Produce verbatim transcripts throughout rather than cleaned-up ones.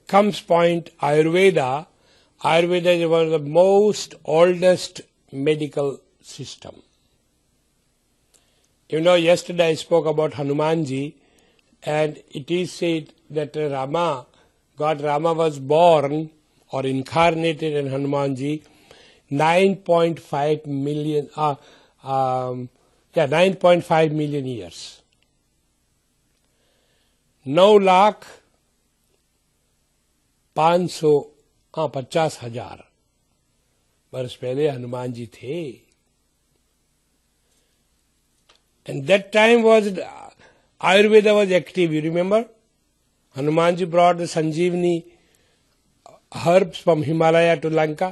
comes point Ayurveda. Ayurveda is one of the most oldest medical system. You know, yesterday I spoke about Hanumanji, and it is said that Rama, God Rama was born or incarnated in Hanumanji nine point five million, uh, um, yeah, nine point five million years. नौ लाख पांच सौ हाँ पचास हजार वर्ष पहले हनुमान जी थे. And that time was Ayurveda was active. You remember? Hanumanji brought the Sanjeevani herbs from Himalaya to Lanka.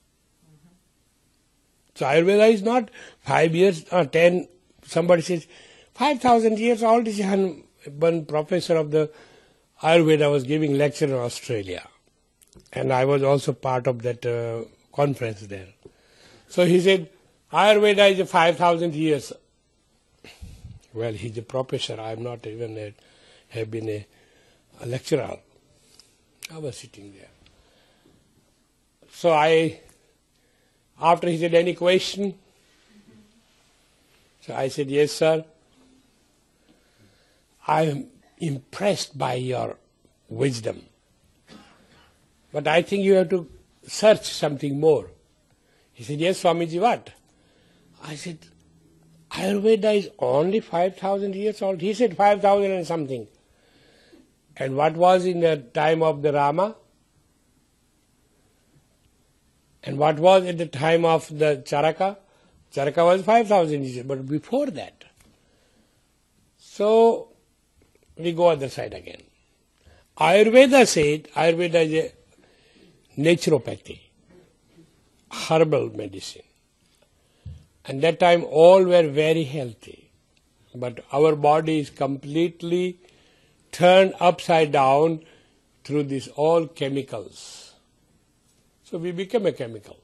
So Ayurveda is not five years or ten. Somebody says five thousand years old. Is one professor of the Ayurveda was giving lecture in Australia, and I was also part of that uh, conference there. So he said Ayurveda is five thousand years. Well, he's a professor. I am not even a, have been a, a lecturer. I was sitting there. So I, after he said, any question? So I said, yes, sir. I am impressed by your wisdom. But I think you have to search something more. He said, yes, Swamiji, what? I said, Ayurveda is only five thousand years old. He said five thousand and something. And what was in the time of the Rama? And what was at the time of the Charaka? Charaka was five thousand years, but before that. So, we go other side again. Ayurveda said, Ayurveda is a naturopathy, herbal medicine. And that time all were very healthy. But our body is completely turned upside down through these all chemicals. So we became a chemical.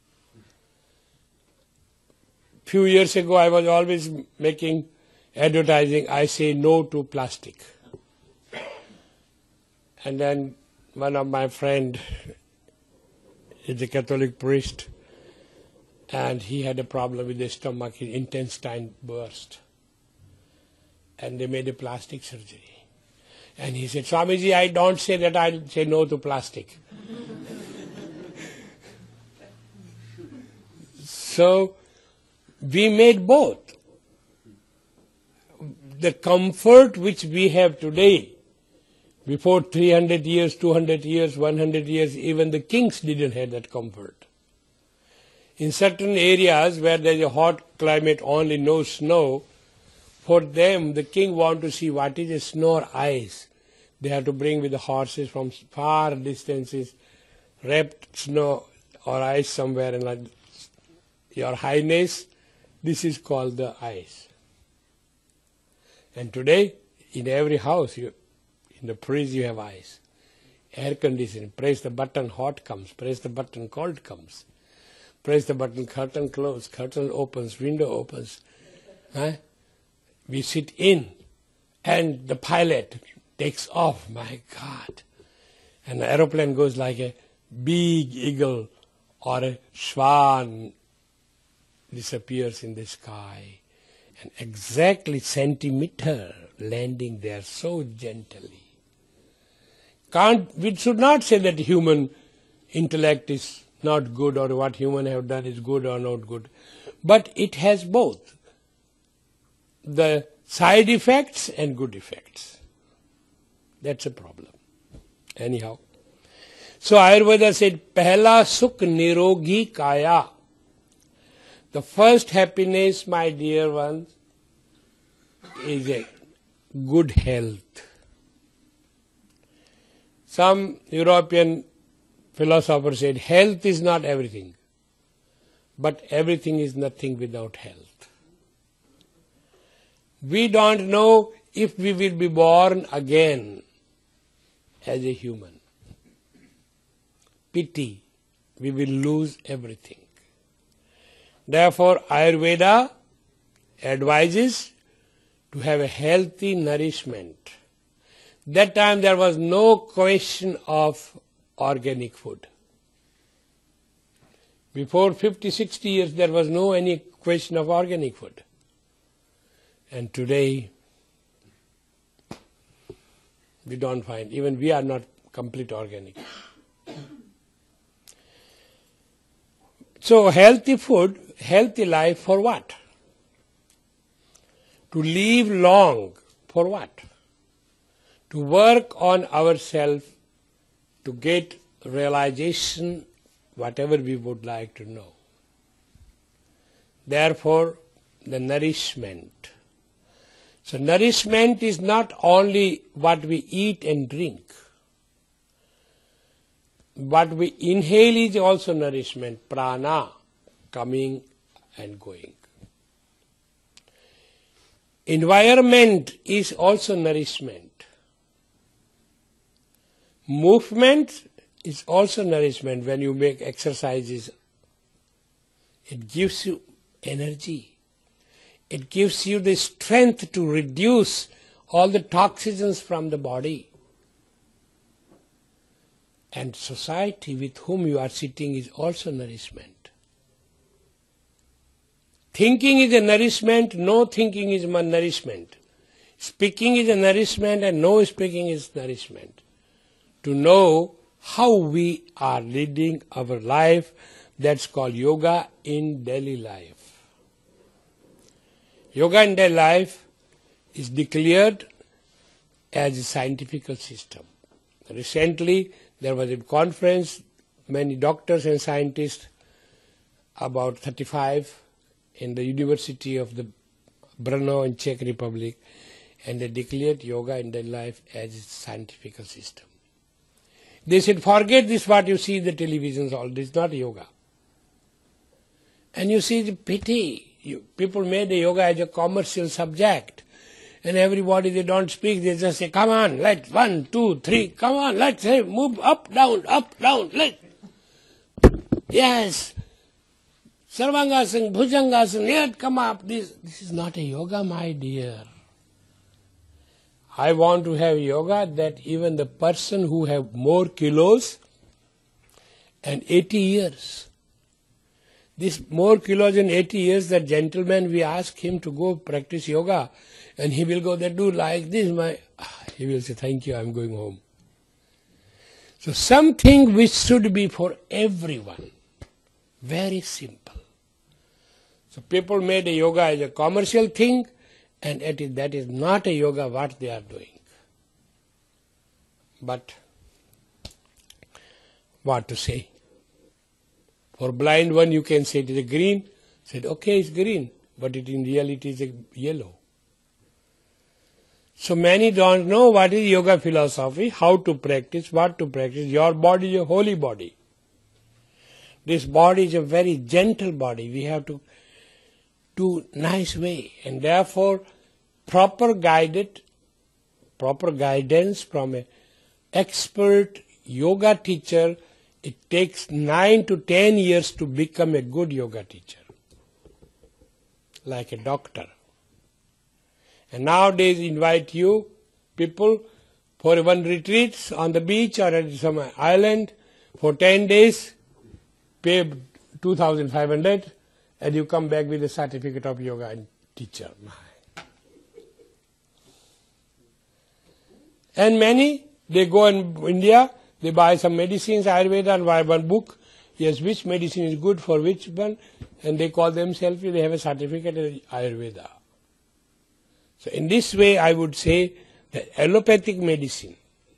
Few years ago I was always making advertising, I say no to plastic. And then one of my friend is a Catholic priest, and he had a problem with the stomach, his intestine burst. And they made a plastic surgery. And he said, Swamiji, I don't say that I say no to plastic. So, we made both. The comfort which we have today, before three hundred years, two hundred years, one hundred years, even the kings didn't have that comfort. In certain areas where there is a hot climate, only no snow, for them the king wants to see what is a snow or ice. They have to bring with the horses from far distances, wrapped snow or ice somewhere, and like, Your Highness, this is called the ice. And today, in every house, you, in the fridge you have ice. Air conditioning, press the button, hot comes, press the button, cold comes. Press the button, curtain closes, curtain opens, window opens. Huh? We sit in, and the pilot takes off, my God. And the aeroplane goes like a big eagle or a swan disappears in the sky. And exactly centimeter landing there so gently. Can't, we should not say that human intellect is not good or what human have done is good or not good. But it has both the side effects and good effects. That's a problem. Anyhow. So Ayurveda said, Pehla sukh nirogi kaya. The first happiness, my dear ones, is a good health. Some European philosopher said, health is not everything, but everything is nothing without health. We don't know if we will be born again as a human. Pity, we will lose everything. Therefore, Ayurveda advises to have a healthy nourishment. That time there was no question of organic food. Before fifty, sixty years there was no any question of organic food. And today we don't find, even we are not complete organic. So healthy food, healthy life for what? To live long for what? To work on ourselves, to get realization, whatever we would like to know. Therefore, the nourishment. So nourishment is not only what we eat and drink. What we inhale is also nourishment, prana, coming and going. Environment is also nourishment. Movement is also nourishment. When you make exercises, it gives you energy. It gives you the strength to reduce all the toxins from the body. And society with whom you are sitting is also nourishment. Thinking is a nourishment, no thinking is nourishment. Speaking is a nourishment and no speaking is nourishment. To know how we are leading our life, that's called yoga in daily life. Yoga in daily life is declared as a scientific system. Recently, there was a conference, many doctors and scientists, about thirty-five, in the University of the Brno in Czech Republic, and they declared yoga in their life as a scientific system. They said, forget this what you see in the televisions, all this is not yoga. And you see the pity. You, people made the yoga as a commercial subject. And everybody, they don't speak, they just say, come on, let's, one, two, three, come on, let's say, move up, down, up, down, let's. Yes. Sarvangasana, Bhujangasana, let come up. This, this is not a yoga, my dear. I want to have yoga that even the person who have more kilos and eighty years, this more kilos and eighty years, that gentleman, we ask him to go practice yoga, and he will go there, do like this, my, he will say, thank you, I'm going home. So something which should be for everyone, very simple. So people made a yoga as a commercial thing, and it is, that is not a yoga what they are doing. But what to say? For blind one you can say it is a green. Said, okay, it's green, but it in reality is a yellow. So many don't know what is yoga philosophy, how to practice, what to practice. Your body is a holy body. This body is a very gentle body. We have to do nice way, and therefore proper guided, proper guidance from an expert yoga teacher, it takes nine to ten years to become a good yoga teacher, like a doctor. And nowadays invite you, people, for one retreat on the beach or at some island for ten days, pay two thousand five hundred, and you come back with a certificate of yoga and teacher. And many, they go in India, they buy some medicines, Ayurveda, and buy one book. Yes, which medicine is good for which one, and they call themselves, they have a certificate in Ayurveda. So in this way, I would say that allopathic medicine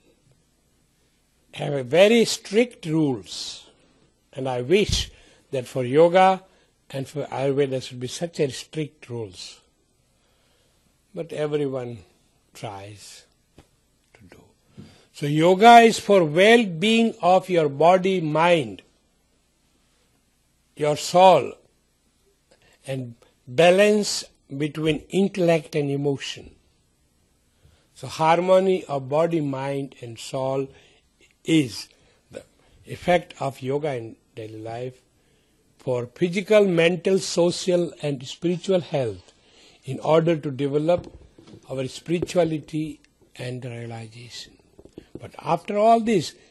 have a very strict rules, and I wish that for yoga and for Ayurveda should be such a strict rules. But everyone tries to do. So yoga is for well-being of your body, mind, your soul, and balance between intellect and emotion. So harmony of body, mind and soul is the effect of yoga in daily life for physical, mental, social and spiritual health, in order to develop our spirituality and realization. But after all this,